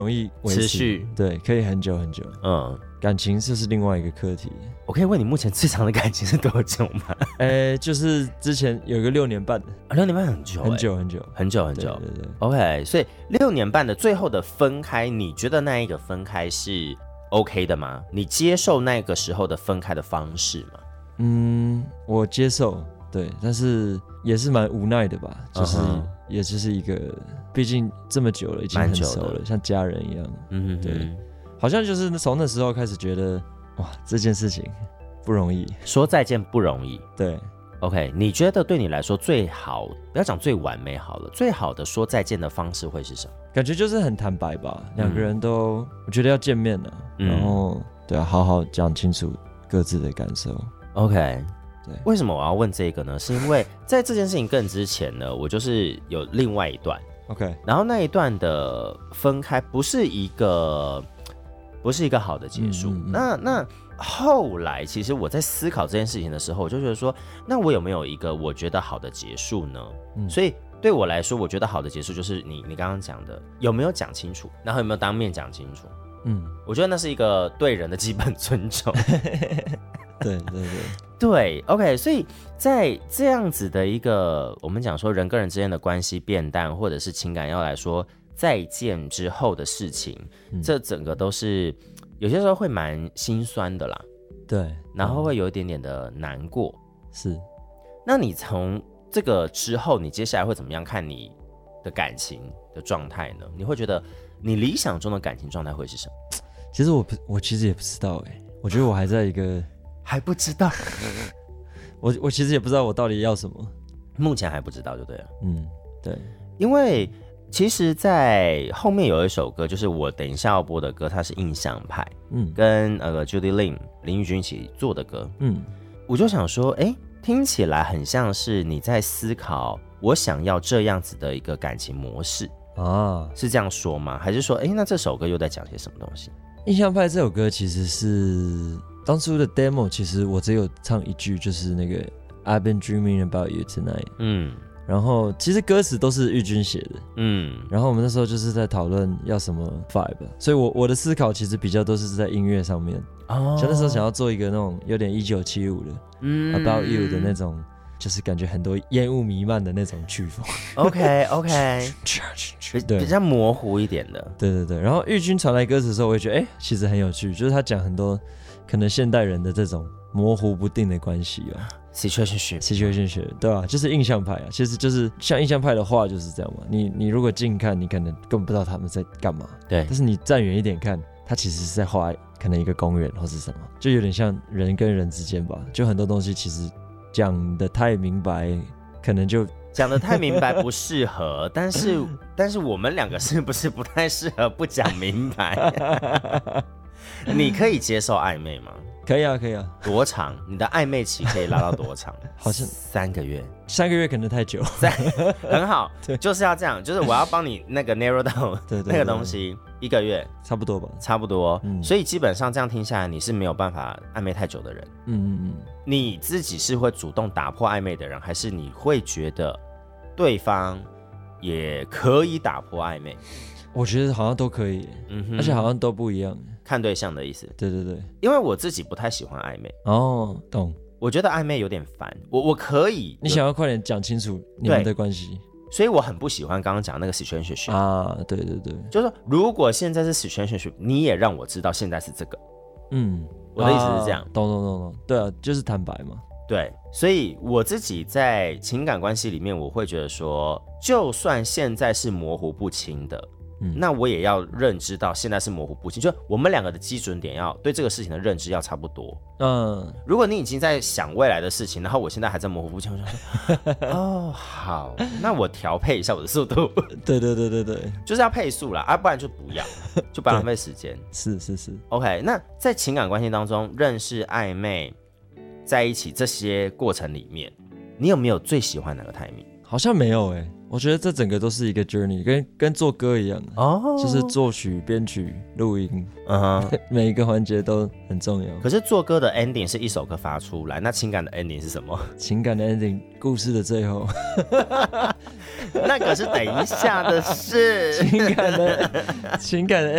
容易维持持续， 对，可以很久很久。感情就是另外一个课题。 我可以问你目前最长的感情是多久吗？ 就是之前有一个6年半的 ，6年半很久， 很久很久很久很久。 对 OK， 所以6年半的最后的分开，你觉得那一个分开是 OK 的吗？你接受那个时候的分开的方式吗？ 我接受，对，但是也是蛮无奈的吧，就是也就是一个，毕竟这么久了，已经很熟了，像家人一样。对，好像就是从那时候开始觉得，哇，这件事情不容易， 说再见不容易。 对 ，OK， 你觉得对你来说最好，不要讲最完美好了，最好的说再见的方式会是什么？ 感觉就是很坦白吧，两个人都，我觉得要见面了，然后对啊，好好讲清楚各自的感受。 OK。 对， 为什么我要问这个呢？是因为在这件事情更之前呢，我就是有另外一段 ，OK， 然后那一段的分开不是一个好的结束。那后来其实我在思考这件事情的时候，我就觉得说，那我有没有一个我觉得好的结束呢？所以对我来说，我觉得好的结束就是你刚刚讲的，有没有讲清楚，然后有没有当面讲清楚。我觉得那是一个对人的基本尊重。对 OK， 所以在这样子的一个我们讲说人跟人之间的关系变淡，或者是情感要来说再见之后的事情，这整个都是有些时候会蛮心酸的啦。 对， 然后会有一点点的难过。 是， 那你从这个之后，你接下来会怎么样看你的感情的状态呢？你会觉得你理想中的感情状态会是什么？ 其实我其实也不知道我觉得我还在一个还不知道。 我其实也不知道我到底要什么， 目前还不知道就对了。 对， 因为其实在后面有一首歌，就是我等一下要播的歌，它是印象派，跟Judy Lim 林玉君一起做的歌，我就想说，听起来很像是你在思考我想要这样子的一个感情模式啊，是这样说吗？还是说，那这首歌又在讲些什么东西？ 印象派这首歌其实是当初的 demo， 其实我只有唱一句，就是那个 I've been dreaming about you tonight。然后其实歌词都是玉君写的。然后我们那时候就是在讨论要什么 vibe， 所以我的思考其实比较都是在音乐上面。像那时候想要做一个那种有点1975的About You 的那种，就是感觉很多烟雾弥漫的那种曲风。 OK， 对， 比较模糊一点的。 对。然后玉君传来歌词的时候，我也觉得其实很有趣，就是他讲很多可能现代人的这种模糊不定的关系situationship， 对吧？就是印象派啊，其实就是像印象派的话就是这样嘛。你如果近看，你可能根本不知道他们在干嘛， 对。 但是你站远一点看，他其实是在画可能一个公园或是什么，就有点像人跟人之间吧。就很多东西其实讲得太明白，可能就讲得太明白不适合，但是我们两个是不是不太适合不讲明白？你可以接受暧昧吗？ 可以啊。 多长？你的暧昧期可以拉到多长？ 好像 3个月。 3个月可能太久。 很好，就是要这样，就是我要帮你那个 narrow down 那个东西，1个月差不多吧， 差不多。所以基本上这样听下来，你是没有办法暧昧太久的人。你自己是会主动打破暧昧的人，还是你会觉得对方也可以打破暧昧？ 我觉得好像都可以，而且好像都不一样， 看对象的意思。 对， 因为我自己不太喜欢暧昧。 懂。 我觉得暧昧有点烦，我可以， 你想要快点讲清楚你们的关系， 所以我很不喜欢刚刚讲那个situationship 啊。对， 就是说如果现在是situationship，你也让我知道现在是这个。我的意思是这样。 懂。对啊，就是坦白嘛。 对，所以我自己在情感关系里面，我会觉得说，就算现在是模糊不清的，那我也要认知到现在是模糊不清，就我们两个的基准点要对这个事情的认知要差不多。如果你已经在想未来的事情，然后我现在还在模糊不清，我就说好，那我调配一下我的速度。 对， 就是要配速啦，不然就不要，就不要浪费时间。 是。 OK， 那在情感关系当中，认识、暧昧、在一起这些过程里面，你有没有最喜欢哪个 timing？ 好像没有我觉得这整个都是一个 journey， 跟做歌一样就是作曲、编曲、录音，每一个环节都很重要。 可是做歌的 ending 是一首歌发出来，那情感的 ending 是什么？ 情感的 ending， 故事的最后。 那可是等一下的事。 情感的